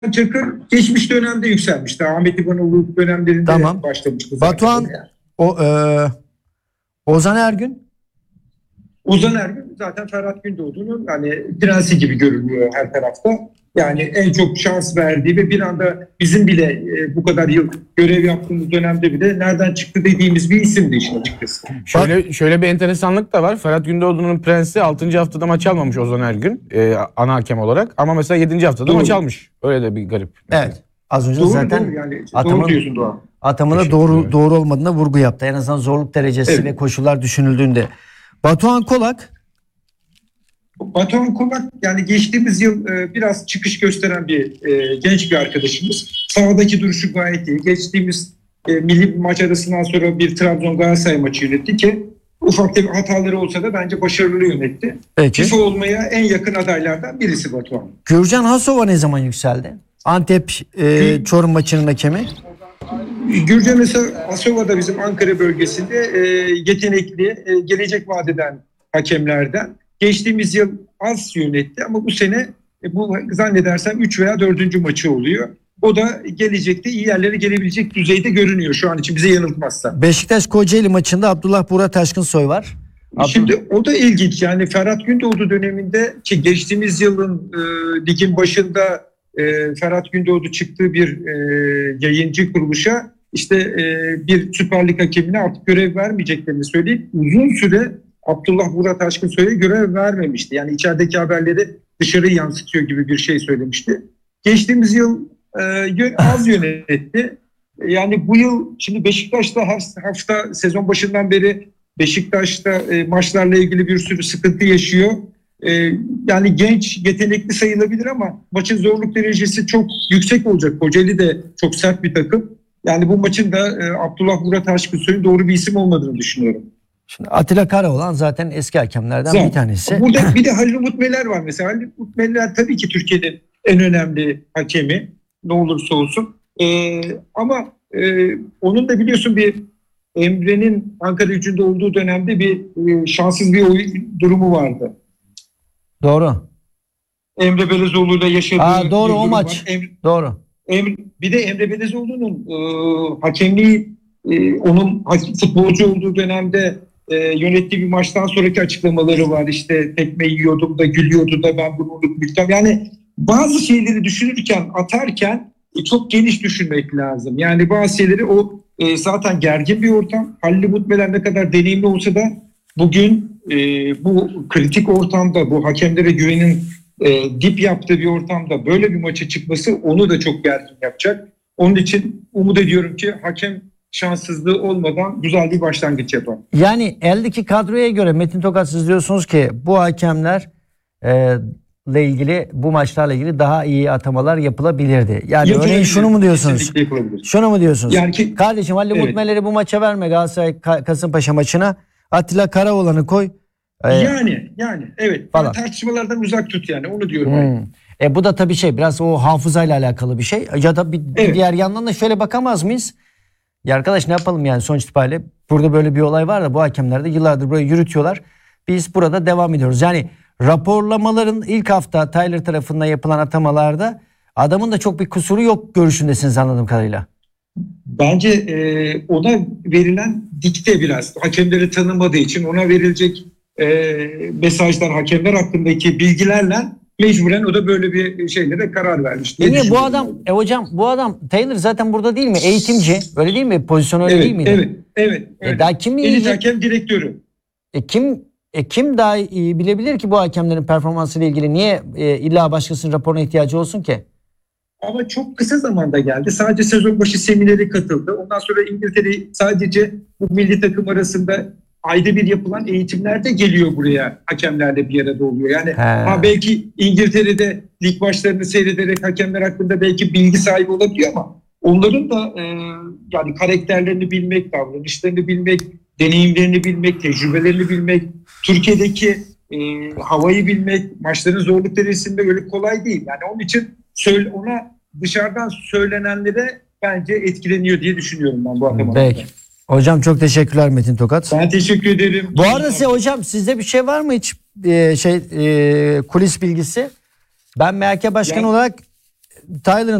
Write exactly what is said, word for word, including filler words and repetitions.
Çakır geçmiş dönemde yükselmişti. Ahmet İvanoğlu dönemlerinde Tamam. başlamıştı. Batuhan, Yani. o, e, Ozan Ergün? Ozan Ergün zaten Ferhat Gündoğdu'nun hani prensi gibi görünüyor her tarafta. Yani en çok şans verdiği ve bir anda bizim bile e, bu kadar yıl görev yaptığımız dönemde bile nereden çıktı dediğimiz bir isimdi işin açıkçası. Şöyle, şöyle bir enteresanlık da var. Ferhat Gündoğdu'nun prensi altıncı haftada maç almamış Ozan Ergün e, ana hakem olarak. Ama mesela yedinci haftada Doğru. maç almış. Öyle de bir garip. Evet. Az önce Doğru, zaten doğru yani. Ataman, Doğru diyorsun Doğan. Ataman'a doğru, doğru olmadığına vurgu yaptı. En azından zorluk derecesi Evet. ve koşullar düşünüldüğünde. Batuhan Kolak? Batuhan Kolak yani geçtiğimiz yıl e, biraz çıkış gösteren bir e, genç bir arkadaşımız. Sahadaki duruşu gayet iyi. Geçtiğimiz e, milli maç arasından sonra bir Trabzon Galatasaray maçı yönetti ki ufak tefek hataları olsa da bence başarılı yönetti. Peki. FIFA olmaya en yakın adaylardan birisi Batuhan. Gürcan Hasova ne zaman yükseldi? Antep e, Çorum maçının hakemi. Gürcan Asova da bizim Ankara bölgesinde e, yetenekli, e, gelecek vadeden hakemlerden. Geçtiğimiz yıl az yönetti ama bu sene e, bu zannedersem üç veya dördüncü maçı oluyor. O da gelecekte iyi yerlere gelebilecek düzeyde görünüyor şu an için bize yanıltmazsa. Beşiktaş Kocaeli maçında Abdullah Burak Taşkınsoy var. Şimdi o da ilginç yani Ferhat Gündoğdu döneminde ki geçtiğimiz yılın e, ligin başında e, Ferhat Gündoğdu çıktığı bir e, yayıncı kuruluşa işte e, bir Süper Lig hakemine artık görev vermeyeceklerini söyleyip uzun süre Abdullah Burak Taşkınsoy'a görev vermemişti. Yani içerideki haberleri dışarı yansıtıyor gibi bir şey söylemişti. Geçtiğimiz yıl e, az yönetti. Yani bu yıl şimdi Beşiktaş'ta her hafta sezon başından beri Beşiktaş'ta e, maçlarla ilgili bir sürü sıkıntı yaşıyor. E, yani genç, yetenekli sayılabilir ama maçın zorluk derecesi çok yüksek olacak. Kocaeli de çok sert bir takım. Yani bu maçın da e, Abdullah Burak Taşkınsoy'un doğru bir isim olmadığını düşünüyorum. Şimdi Atilla Karaoğlan zaten eski hakemlerden Zaten. bir tanesi. Burada bir de Halil Umut Meler var mesela. Halil Umut Meler tabii ki Türkiye'nin en önemli hakemi. Ne olursa olsun. E, ama e, onun da biliyorsun bir Emre'nin Ankara Gücü'nde olduğu dönemde bir e, şanssız bir oyun durumu vardı. Doğru. Emre Belezoğlu'yla yaşadığı Aa, doğru bir o durum maç. var. Emre, Doğru. Emre, bir de Emre Belezoğlu'nun e, hakemliği e, onun futbolcu olduğu dönemde e, yönettiği bir maçtan sonraki açıklamaları var. İşte tekme yiyordum da gülüyordu da ben bunu unutmuştum. Yani bazı şeyleri düşünürken atarken e, çok geniş düşünmek lazım. Yani bazı şeyleri o e, zaten gergin bir ortam. Halil Umut Meler ne kadar deneyimli olsa da bugün e, bu kritik ortamda bu hakemlere güvenin e, dip yaptığı bir ortamda böyle bir maça çıkması onu da çok gergin yapacak. Onun için umut ediyorum ki hakem şanssızlığı olmadan güzel bir başlangıç yapar. Yani eldeki kadroya göre Metin Tokat siz diyorsunuz ki bu hakemler e, ile ilgili bu maçlarla ilgili daha iyi atamalar yapılabilirdi. Yani örneğin şunu mu diyorsunuz? Şunu mu diyorsunuz? Yani ki, kardeşim Halil Umut Meler'i evet. bu maça verme Galatasaray Kasımpaşa maçına. Atilla Karaoğlan'ı koy. Ee, yani yani evet. Falan. Tartışmalardan uzak tut yani onu diyorum. Hmm. E bu da tabii şey biraz o hafızayla alakalı bir şey. Ya da bir, evet. bir diğer yandan da şöyle bakamaz mıyız? Ya arkadaş ne yapalım yani sonuç itibariyle burada böyle bir olay var da bu hakemler de yıllardır burayı yürütüyorlar. Biz burada devam ediyoruz. Yani raporlamaların ilk hafta Tyler tarafından yapılan atamalarda adamın da çok bir kusuru yok görüşündesiniz anladığım kadarıyla. Bence e, ona verilen dikte biraz hakemleri tanımadığı için ona verilecek e, mesajlar hakemler hakkındaki bilgilerle mecburen o da böyle bir şeylere karar vermiş. E niye bu adam e hocam bu adam Taylor zaten burada değil mi? Eğitimci öyle değil mi? Pozisyon öyle evet, değil miydi? Evet evet. E daha kim Elit hakem direktörü. E kim E kim daha iyi bilebilir ki bu hakemlerin performansıyla ilgili? Niye e, illa başkasının raporuna ihtiyacı olsun ki? Ama çok kısa zamanda geldi. Sadece sezon başı seminere katıldı. Ondan sonra İngiltere sadece bu milli takım arasında ayda bir yapılan eğitimlerde geliyor buraya. Hakemlerle bir arada oluyor. Yani ha, belki İngiltere'de lig maçlarını seyrederek hakemler hakkında belki bilgi sahibi olabiliyor ama onların da e, yani karakterlerini bilmek, davranışlarını bilmek, deneyimlerini bilmek, tecrübelerini bilmek, Türkiye'deki e, havayı bilmek, maçların zorluk derecesinde öyle kolay değil. Yani onun için söyle, ona dışarıdan söylenenlere bence etkileniyor diye düşünüyorum ben bu adamın. Peki. Hocam çok teşekkürler Metin Tokat. Ben teşekkür ederim. Bu arada size hocam sizde bir şey var mı hiç e, şey e, kulis bilgisi? Ben M H K Başkanı yani, olarak Tyler'ın